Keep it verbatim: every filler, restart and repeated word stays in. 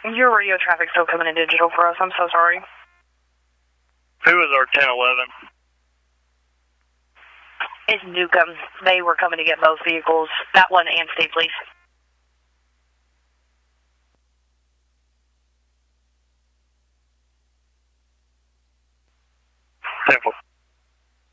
Your radio traffic's still coming in digital for us. I'm so sorry. Who was our ten eleven? It's Newcomb. They were coming to get both vehicles. That one and State Police. Temple.